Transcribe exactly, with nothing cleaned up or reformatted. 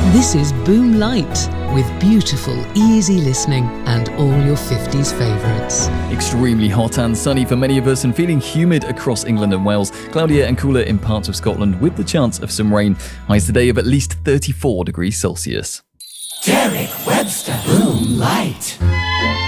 This is Boom Light, with beautiful, easy listening and all your fifties favourites. Extremely hot and sunny for many of us and feeling humid across England and Wales. Cloudier and cooler in parts of Scotland with the chance of some rain. Highs today of at least thirty-four degrees Celsius. Derek Webster, Boom Light.